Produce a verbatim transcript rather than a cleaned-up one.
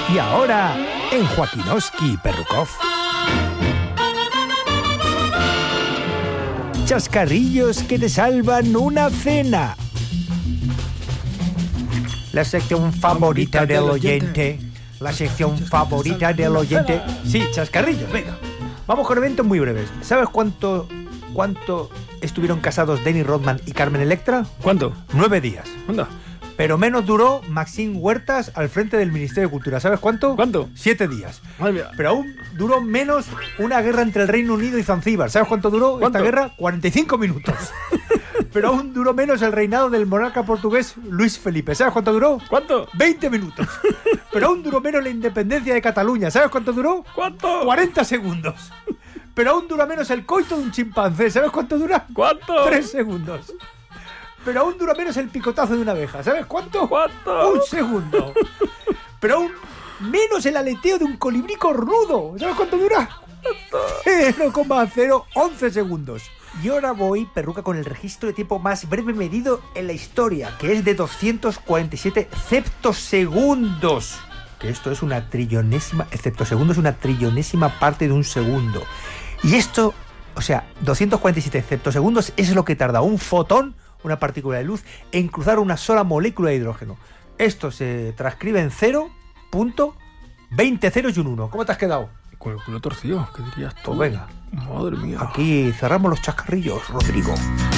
Y ahora, en Joaquinowski Perrukov. Chascarrillos que te salvan una cena. La sección favorita del oyente. La sección favorita del oyente. Sí, chascarrillos, venga. Vamos con eventos muy breves. ¿Sabes cuánto, cuánto estuvieron casados Denny Rodman y Carmen Electra? ¿Cuánto? Nueve días. Anda. Pero menos duró Maxine Huertas al frente del Ministerio de Cultura. ¿Sabes cuánto? ¿Cuánto? Siete días. Madre mía. Pero aún duró menos una guerra entre el Reino Unido y Zanzíbar. ¿Sabes cuánto duró ¿Cuánto? esta guerra? cuarenta y cinco minutos. Pero aún duró menos el reinado del monarca portugués Luis Felipe. ¿Sabes cuánto duró? ¿Cuánto? veinte minutos. Pero aún duró menos la independencia de Cataluña. ¿Sabes cuánto duró? ¿Cuánto? cuarenta segundos. Pero aún dura menos el coito de un chimpancé. ¿Sabes cuánto dura? ¿Cuánto? tres segundos. Pero aún dura menos el picotazo de una abeja. ¿Sabes cuánto? ¿Cuánto? Un segundo. Pero aún menos el aleteo de un colibrí cornudo. ¿Sabes cuánto dura? cero coma cero once segundos. Y ahora voy, Perruca, con el registro de tiempo más breve medido en la historia, que es de doscientos cuarenta y siete ceptosegundos. Que esto es una trillonésima... Ceptosegundo es una trillonésima parte de un segundo. Y esto, o sea, doscientos cuarenta y siete ceptosegundos es lo que tarda un fotón, una partícula de luz, en cruzar una sola molécula de hidrógeno. Esto se transcribe en cero punto veinte ceros y un uno. ¿Cómo te has quedado? Con el culo torcido, ¿qué dirías tú? Pues venga. Madre mía. Aquí cerramos los chascarrillos, Rodrigo.